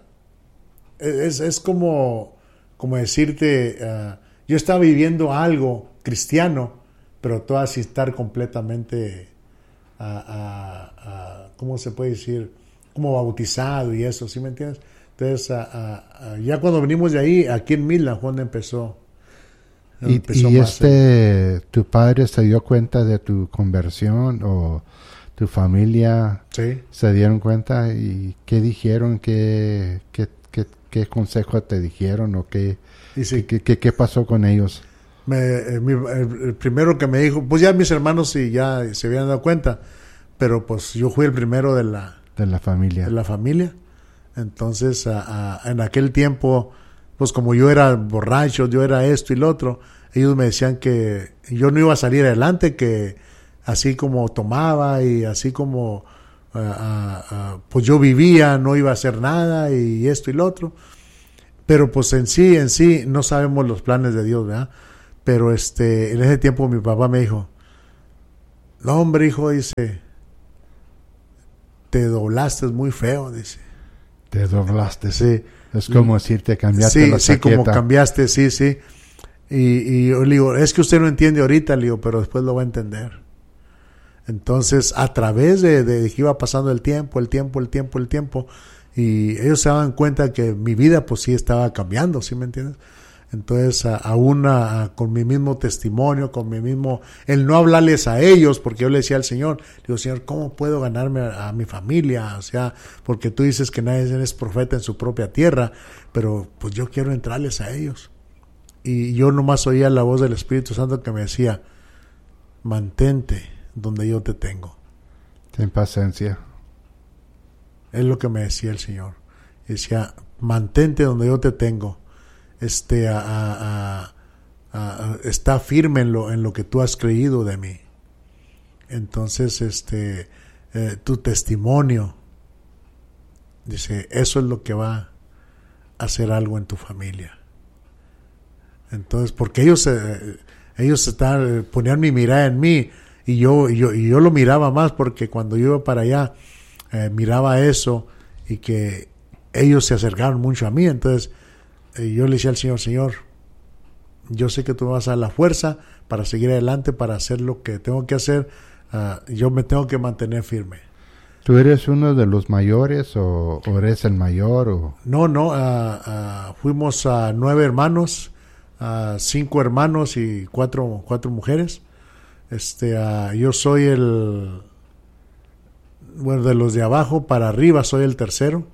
es, es como, como decirte, uh, yo estaba viviendo algo cristiano, pero todo así estar completamente, uh, uh, uh, ¿cómo se puede decir? Como bautizado y eso, ¿sí me entiendes? Entonces, uh, uh, uh, ya cuando venimos de ahí, aquí en Midland, cuando empezó, Y, empezó y más, este, ¿tu padre se dio cuenta de tu conversión o tu familia sí. se dieron cuenta? ¿Y qué dijeron? ¿Qué, qué, qué, qué consejo te dijeron? ¿O qué, Y sí. qué, qué, qué pasó con ellos? me, eh, mi, el, el primero que me dijo, pues ya mis hermanos sí ya se habían dado cuenta, pero pues yo fui el primero de la, de la familia. De la familia. Entonces, a, a, en aquel tiempo, pues como yo era borracho, yo era esto y lo otro, ellos me decían que yo no iba a salir adelante, que así como tomaba y así como uh, uh, uh, pues yo vivía, no iba a hacer nada y esto y lo otro. Pero pues en sí, en sí, no sabemos los planes de Dios, ¿verdad? Pero este, en ese tiempo mi papá me dijo, no hombre, hijo, dice, te doblaste muy feo, dice. Te doblaste. Sí. Es como decirte cambiaste sí, la sí, chaqueta. como cambiaste, sí, sí. Y, y yo le digo, es que usted no entiende ahorita, le digo, pero después lo va a entender. Entonces, a través de, de que iba pasando el tiempo, el tiempo, el tiempo, el tiempo, y ellos se daban cuenta que mi vida, pues sí, estaba cambiando, ¿sí me entiendes? Entonces, a, aún a, a, con mi mismo testimonio, con mi mismo, el no hablarles a ellos, porque yo le decía al Señor, le digo, Señor, ¿cómo puedo ganarme a, a mi familia? O sea, porque tú dices que nadie es profeta en su propia tierra, pero pues yo quiero entrarles a ellos. Y yo nomás oía la voz del Espíritu Santo que me decía, mantente donde yo te tengo. Ten paciencia. Es lo que me decía el Señor. Y decía, mantente donde yo te tengo. Este, a, a, a, a, está firme en lo, en lo que tú has creído de mí. Entonces, este, eh, tu testimonio, dice, eso es lo que va a hacer algo en tu familia. Entonces, porque ellos, eh, ellos estaban, ponían mi mirada en mí, y yo, y yo, y yo lo miraba más, porque cuando yo iba para allá, eh, miraba eso, y que ellos se acercaron mucho a mí. Entonces, eh, yo le decía al Señor, Señor, yo sé que tú me vas a dar la fuerza para seguir adelante, para hacer lo que tengo que hacer, uh, yo me tengo que mantener firme. ¿Tú eres uno de los mayores o, o eres el mayor? O? No, no, uh, uh, fuimos a uh, nueve hermanos, uh, cinco hermanos y cuatro, cuatro mujeres. Este, uh, yo soy el, bueno, de los de abajo para arriba soy el tercero.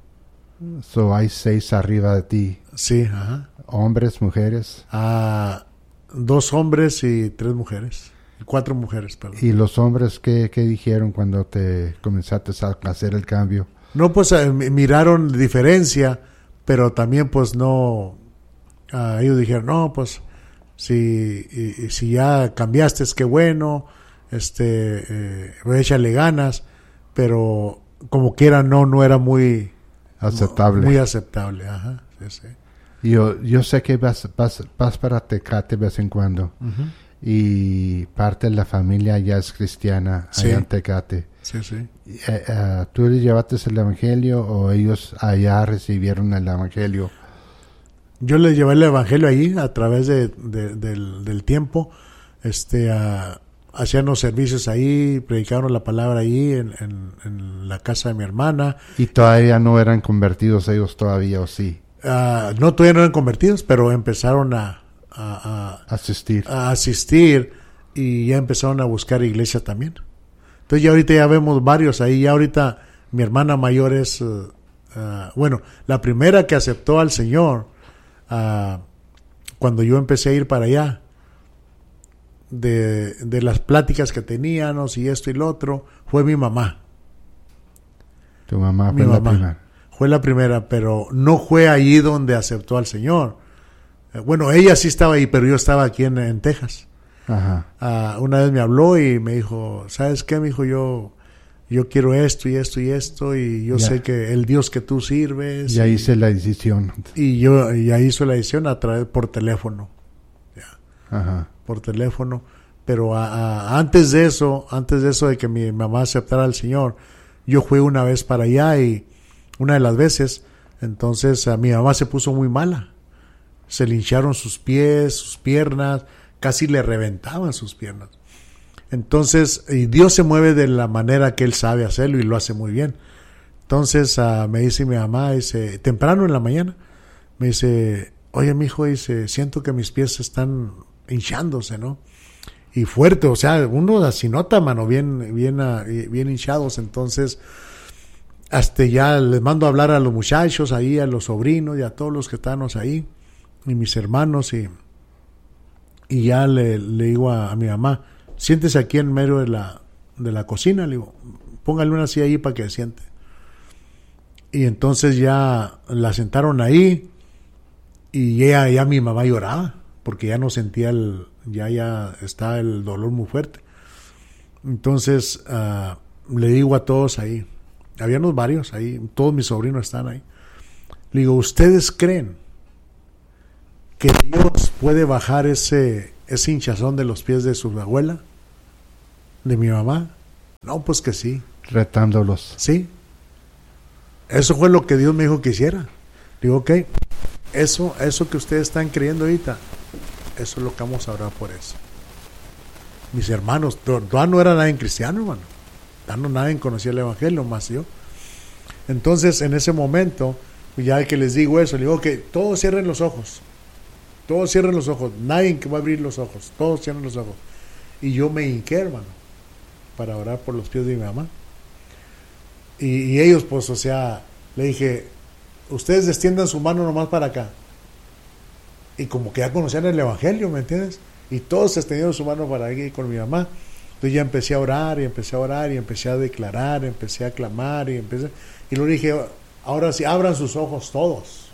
So hay seis arriba de ti. Sí, ajá. Hombres, mujeres. Uh, dos hombres y tres mujeres. Cuatro mujeres, perdón. ¿Y los hombres qué, qué dijeron cuando te comenzaste a hacer el cambio? No, pues eh, miraron diferencia, pero también pues no, uh, ellos dijeron, no, pues si, y, si ya cambiaste, es que bueno, este, eh, échale ganas, pero como quiera no, no era muy aceptable. Muy aceptable, ajá, sí, sí. Yo, yo sé que vas, vas, vas para Tecate de vez en cuando. Uh-huh. Y parte de la familia ya es cristiana, sí. Allá en Tecate. Sí, sí. Eh, uh, ¿Tú les llevaste el evangelio o ellos allá recibieron el evangelio? Yo les llevé el evangelio allí a través de, de, del, del tiempo. Este, uh, hacían los servicios ahí, predicaron la palabra ahí en, en, en la casa de mi hermana. ¿Y todavía no eran convertidos ellos todavía o sí? Uh, no, todavía no eran convertidos, pero empezaron a A, a, asistir. a asistir y ya empezaron a buscar iglesia también. Entonces ya ahorita ya vemos varios ahí. Ya ahorita mi hermana mayor es, uh, uh, bueno, la primera que aceptó al Señor uh, cuando yo empecé a ir para allá, de, de las pláticas que teníamos y esto y lo otro, fue mi mamá. Tu mamá mi fue mamá. la primera. Fue la primera, pero no fue allí donde aceptó al Señor. Bueno, ella sí estaba ahí, pero yo estaba aquí en, en Texas. Ajá. Uh, una vez me habló y me dijo, ¿sabes qué? Me dijo, yo, yo quiero esto y esto y esto, y yo ya sé que el Dios que tú sirves. Ya y, hice la decisión. Y yo ya hice la decisión a través por teléfono. Ya. Ajá. Por teléfono. Pero a, a, antes de eso, antes de eso de que mi mamá aceptara al Señor, yo fui una vez para allá y una de las veces, entonces a mi mamá se puso muy mala. Se le hincharon sus pies, sus piernas, casi le reventaban sus piernas. Entonces, y Dios se mueve de la manera que Él sabe hacerlo y lo hace muy bien. Entonces, uh, me dice mi mamá, dice, temprano en la mañana, me dice, oye, mijo, dice, siento que mis pies están hinchándose, ¿no? Y fuerte, o sea, uno así nota, mano, bien, bien, uh, bien hinchados. Entonces, hasta ya les mando a hablar a los muchachos ahí, a los sobrinos y a todos los que estábamos ahí, y mis hermanos, y y ya le, le digo a, a mi mamá, siéntese aquí en medio de la, de la cocina, le digo, póngale una silla ahí para que se siente. Y entonces ya la sentaron ahí y ella, ya mi mamá lloraba porque ya no sentía el, ya ya está el dolor muy fuerte. Entonces uh, le digo a todos ahí, habíamos varios ahí, todos mis sobrinos están ahí. Le digo, ¿ustedes creen que Dios puede bajar ese, ese hinchazón de los pies de su abuela, de mi mamá? No, pues que sí. Retándolos. Sí. Eso fue lo que Dios me dijo que hiciera. Digo, ok, eso, eso que ustedes están creyendo ahorita, eso es lo que vamos a orar por eso. Mis hermanos, todavía no era nadie cristiano, hermano. Todavía no nadie conocía el evangelio, más yo. Entonces, en ese momento, ya que les digo eso, le digo que todos cierren los ojos. Todos cierren los ojos. Nadie que va a abrir los ojos. Todos cierren los ojos. Y yo me hinqué, hermano, para orar por los pies de mi mamá. Y, y ellos, pues, o sea, le dije, ustedes extiendan su mano nomás para acá. Y como que ya conocían el evangelio, ¿me entiendes? Y todos extendieron su mano para aquí con mi mamá. Entonces ya empecé a orar y empecé a orar y empecé a declarar, empecé a clamar y empecé. Y luego dije, ahora sí, abran sus ojos todos.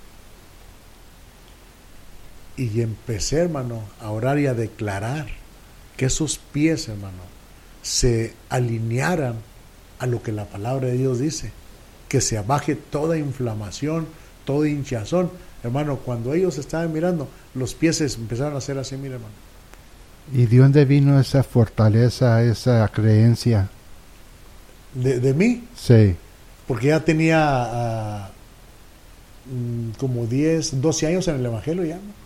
Y empecé, hermano, a orar y a declarar que esos pies, hermano, se alinearan a lo que la palabra de Dios dice, que se abaje toda inflamación, toda hinchazón. Hermano, cuando ellos estaban mirando, los pies empezaron a hacer así, mira, hermano. ¿Y de dónde vino esa fortaleza, esa creencia? ¿De, de mí? Sí. Porque ya tenía uh, como diez, doce años en el evangelio ya, ¿no?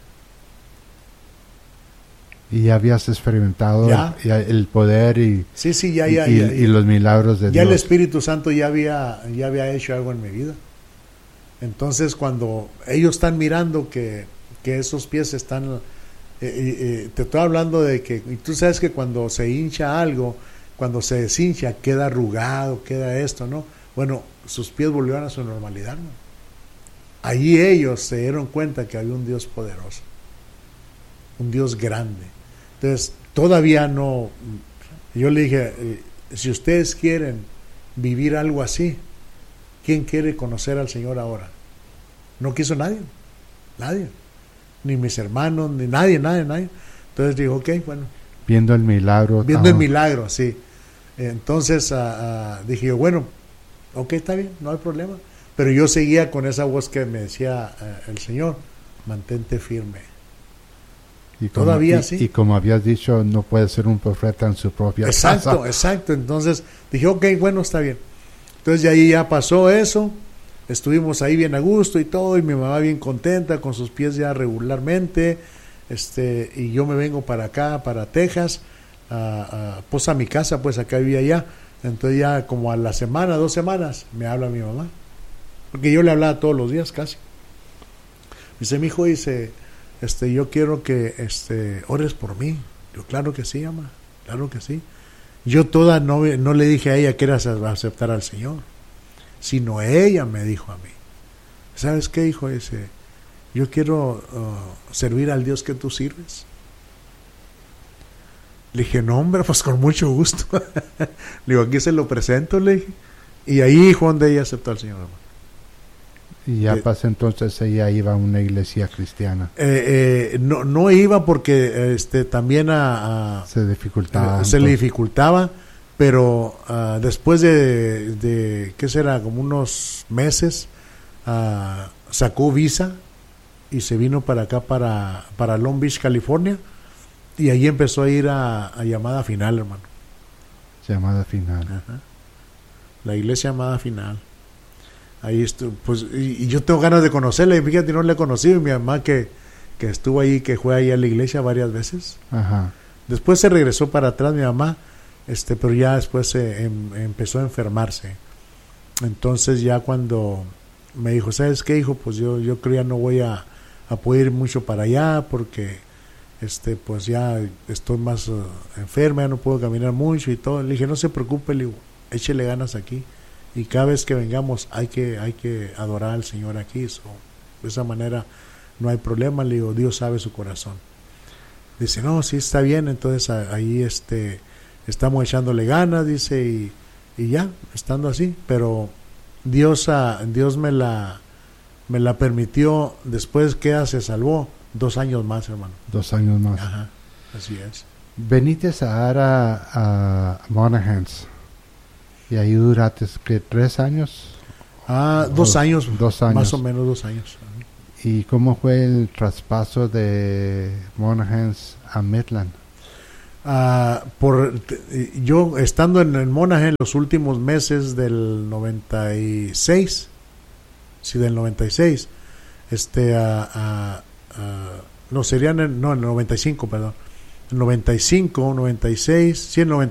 Y ya habías experimentado ya. El, el poder y, sí, sí, ya, ya, y, ya, ya, y los milagros de ya Dios. El Espíritu Santo ya había, ya había hecho algo en mi vida. Entonces, cuando ellos están mirando que, que esos pies están... Eh, eh, te estoy hablando de que... Y tú sabes que cuando se hincha algo, cuando se deshincha, queda arrugado, queda esto, ¿no? Bueno, sus pies volvieron a su normalidad, ¿no? Allí ellos se dieron cuenta que había un Dios poderoso. Un Dios grande. Entonces, todavía no... Yo le dije, eh, si ustedes quieren vivir algo así, ¿quién quiere conocer al Señor ahora? No quiso nadie, nadie, ni mis hermanos, ni nadie, nadie, nadie. Entonces dijo, ok, bueno. Viendo el milagro. Viendo ah. el milagro, sí. Entonces uh, uh, dije yo, bueno, ok, está bien, no hay problema. Pero yo seguía con esa voz que me decía uh, el Señor, mantente firme. Y como, Todavía y, sí. Y como habías dicho, no puede ser un profeta en su propia exacto, casa. Exacto, exacto. Entonces dije, ok, bueno, está bien. Entonces de ahí ya pasó eso. Estuvimos ahí bien a gusto y todo, y mi mamá bien contenta, con sus pies ya regularmente, este, y yo me vengo para acá, para Texas, a, a, pues a mi casa, pues acá vivía ya. Entonces ya como a la semana, dos semanas, me habla mi mamá, porque yo le hablaba todos los días casi. Dice, mi hijo, dice, este, yo quiero que este, ores por mí. Yo, claro que sí, mamá, claro que sí. Yo toda no, no le dije a ella que era aceptar al Señor, sino ella me dijo a mí, ¿sabes qué, hijo? Dice, yo quiero uh, servir al Dios que tú sirves. Le dije, no, hombre, pues con mucho gusto. Le digo, aquí se lo presento, le dije. Y ahí fue donde ella aceptó al Señor, hermano. Y ya eh, pasó entonces, ella iba a una iglesia cristiana. Eh, eh, no, no iba porque este, también a, a, se dificultaba. Eh, se le dificultaba. Pero uh, después de, de, ¿qué será? Como unos meses, uh, sacó visa y se vino para acá, para, para Long Beach, California, y ahí empezó a ir a, a Llamada Final, hermano. Llamada Final. Ajá. La iglesia Llamada Final. Ahí estuvo, pues, y, y yo tengo ganas de conocerla, y fíjate, no la he conocido, y mi mamá que, que estuvo ahí, que fue ahí a la iglesia varias veces. Ajá. Después se regresó para atrás mi mamá, este pero ya después eh, em, empezó a enfermarse. Entonces ya cuando me dijo, ¿sabes qué, hijo? Pues yo yo creo ya no voy a, a poder ir mucho para allá porque este pues ya estoy más uh, enferma, ya no puedo caminar mucho y todo. Le dije, no se preocupe, le digo, échele ganas aquí, y cada vez que vengamos hay que hay que adorar al Señor aquí. So, de esa manera no hay problema, le digo, Dios sabe su corazón. Dice, no, sí está bien, entonces a, ahí este, estamos echándole ganas, dice, y, y ya, estando así, pero Dios, a, Dios me la me la permitió después que ella se salvó, dos años más, hermano. Dos años más. Ajá, así es. Veniste ahora a Monahans y ahí duraste que tres años. Ah, dos o, años, dos años, más o menos dos años. ¿Y cómo fue el traspaso de Monahans a Midland? Ah, por yo estando en, en Monaghan los últimos meses del noventa y seis, sí, del noventa y seis, este, a, a, a, no serían, en, no, en el noventa y cinco, perdón, el noventa y cinco, noventa y seis, sí, el noventa